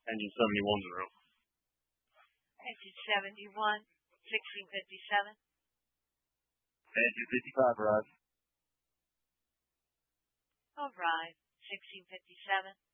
Engine 71's in room. Engine 71, 1657. Engine 55, arrive. Arrive, 1657.